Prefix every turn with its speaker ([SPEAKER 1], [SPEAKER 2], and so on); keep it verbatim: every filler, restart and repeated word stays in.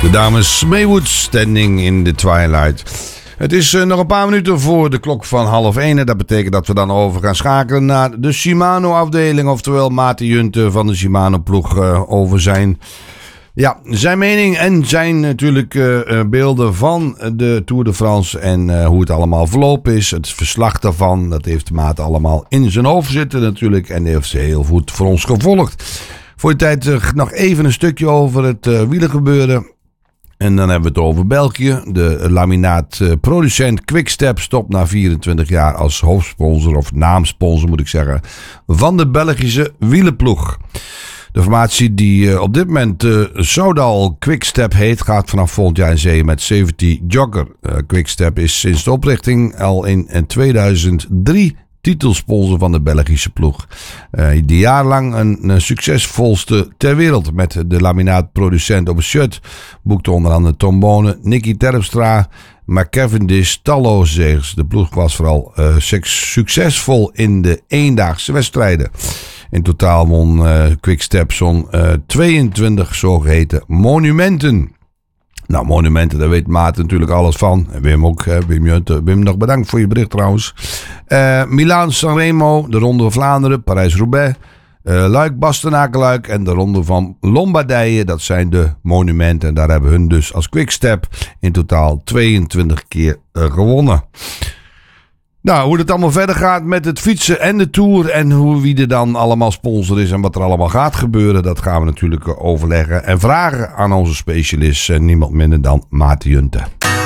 [SPEAKER 1] De dames Maywood, Standing in the Twilight. Het is uh, nog een paar minuten voor de klok van half één. En dat betekent dat we dan over gaan schakelen naar de Shimano-afdeling. Oftewel Maarten Junte van de Shimano-ploeg uh, over zijn... Ja, zijn mening en zijn natuurlijk uh, beelden van de Tour de France en uh, hoe het allemaal verlopen is. Het verslag daarvan, dat heeft Maarten allemaal in zijn hoofd zitten natuurlijk. En heeft ze heel goed voor ons gevolgd. Voor die tijd uh, nog even een stukje over het uh, wielergebeuren. En dan hebben we het over België. De laminaatproducent Quickstep stopt na vierentwintig jaar als hoofdsponsor, of naamsponsor moet ik zeggen, van de Belgische wielerploeg. De formatie die uh, op dit moment uh, Soudal Quickstep heet, gaat vanaf volgend jaar in zee met zeventig Jogger. Uh, Quickstep is sinds de oprichting al in, in tweeduizend drie titelsponsor van de Belgische ploeg. Uh, die jarenlang een, een succesvolste ter wereld met de laminaatproducent op het shirt. Boekte onder andere Tom Bonen, Nicky Terpstra, maar Cavendish talloze zegens. De ploeg was vooral uh, succesvol in de eendaagse wedstrijden. In totaal won uh, Quickstep zo'n uh, tweeëntwintig zogeheten monumenten. Nou, monumenten, daar weet Maarten natuurlijk alles van. En Wim ook, hè, Wim Junte. Wim, nog bedankt voor je bericht trouwens. Uh, Milaan Sanremo, de Ronde van Vlaanderen, Parijs-Roubaix, uh, Luik, Bastenaken-Luik en de Ronde van Lombardije. Dat zijn de monumenten. En daar hebben hun dus als Quickstep in totaal tweeëntwintig keer uh, gewonnen. Nou, hoe het allemaal verder gaat met het fietsen en de Tour en hoe wie er dan allemaal sponsor is en wat er allemaal gaat gebeuren, dat gaan we natuurlijk overleggen en vragen aan onze specialist en niemand minder dan Maarten Junte.